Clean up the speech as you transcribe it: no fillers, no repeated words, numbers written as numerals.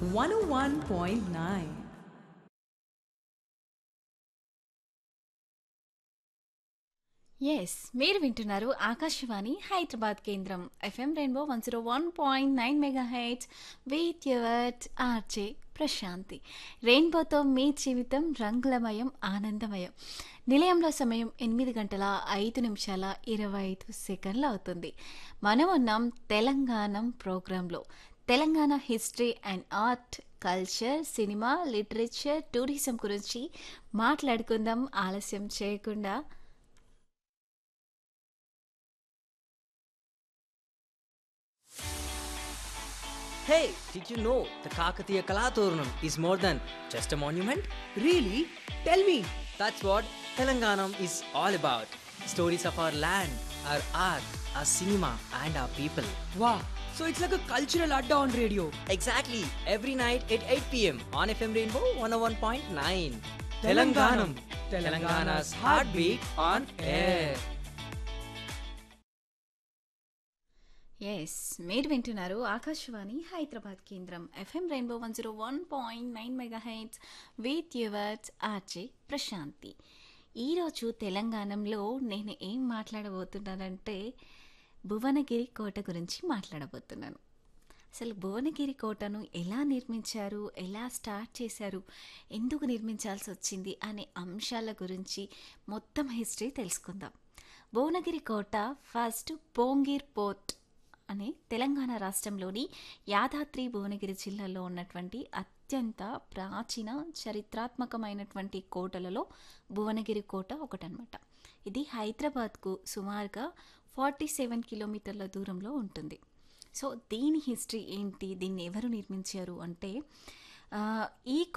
101.9. Yes మీరు వింటున్నారు ఆకాశవాణి హైదరాబాద్ కేంద్రం FM rainbow 101.9 mega heads with your RJ Prashanti. రెయిన్బోతో మీ జీవితం రంగులమయం ఆనందమయం. నిలయంలో సమయం 8 గంటల 5 నిమిషాల 25 సెకండ్లు అవుతుంది. మనం ఉన్నాం తెలంగాణం ప్రోగ్రాంలో. Telangana history and art, culture, cinema, literature, tourism గురించి మాట్లాడుకుందాం ఆలస్యం చేయకుండా. Hey, did you know the Kakatiya Kalaturnam is more than just a monument? Really? Tell me. That's what Telanganam is all about. Stories of our land, our art, our cinema, and our people. Wow. So it's like a cultural adda on radio. Exactly, every night at 8 pm on FM Rainbow 101.9. Telanganam. Telangana's heartbeat on air. Yes మీరు వింటున్నారు ఆకాశవాణి హైదరాబాద్ కేంద్రం FM rainbow 101.9 mega heads with yours RJ Prashanti. ఈరోజు తెలంగాణలో నేను ఏం మాట్లాడబోతున్నానంటే భువనగిరి కోట గురించి మాట్లాడబోతున్నాను. అసలు భువనగిరి కోటను ఎలా నిర్మించారు, ఎలా స్టార్ట్ చేశారు, ఎందుకు నిర్మించాల్సి వచ్చింది అనే అంశాల గురించి మొత్తం హిస్టరీ తెలుసుకుందాం. భువనగిరి కోట ఫస్ట్ పోంగీర్ పోర్ట్ అనే తెలంగాణ రాష్ట్రంలోని యాదాద్రి భువనగిరి జిల్లాలో ఉన్నటువంటి అత్యంత ప్రాచీన చరిత్రాత్మకమైనటువంటి కోటలలో భువనగిరి కోట ఒకటనమాట. ఇది హైదరాబాద్కు సుమారుగా 47 కిలోమీటర్ల దూరంలో ఉంటుంది. సో దీని హిస్టరీ ఏంటి, దీన్ని ఎవరు నిర్మించారు అంటే ఈ